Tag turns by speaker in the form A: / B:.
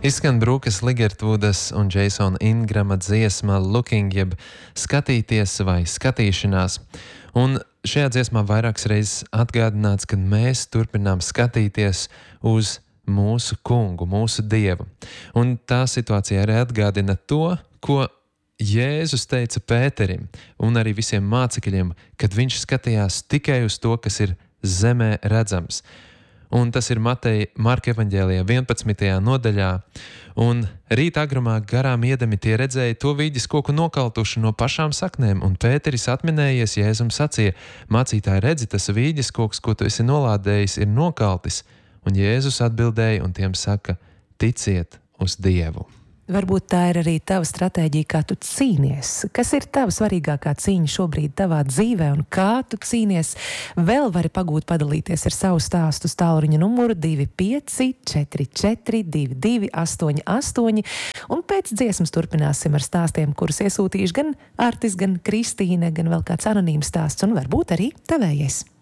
A: Izskan Brūkas Ligertvudas un Jasona Ingrama dziesma Looking, jeb skatīties vai skatīšanās. Un šajā dziesmā vairākas reizes atgādināts, ka mēs turpinām skatīties uz mūsu kungu, mūsu Dievu. Un tā situācija arī atgādina to, ko Jēzus teica Pēterim un arī visiem mācekļiem, kad viņš skatījās tikai uz to, kas ir zemē redzams. Un tas ir Marka evaņģēlijā 11. nodaļā. Un rīt agrumā garām iedami tie redzēja to vīģes koku nokaltušu no pašām saknēm, un Pēteris atminējies Jēzum sacīja: mācītāji, redzi, tas vīģes koks, ko tu esi nolādējis, ir nokaltis. Un Jēzus atbildēja un tiem saka: ticiet uz Dievu.
B: Varbūt tā ir arī tava stratēģija, kā tu cīnies. Kas ir tava svarīgākā cīņa šobrīd tavā dzīvē un kā tu cīnies? Vēl vari padalīties ar savu stāstu uz tālruņa numuru 25442288, un pēc dziesmas turpināsim ar stāstiem, kurus iesūtījuši gan Artis, gan Kristīne, gan vēl kāds anonīms stāsts, un varbūt arī tavējais.